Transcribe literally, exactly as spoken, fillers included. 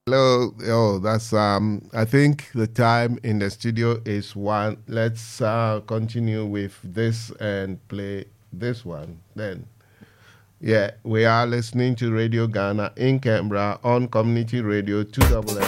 Hello. Oh, that's um. I think the time in the studio is one. Let's uh, continue with this and play this one. Then, yeah, we are listening to Radio Ghana in Canberra on Community Radio Two Double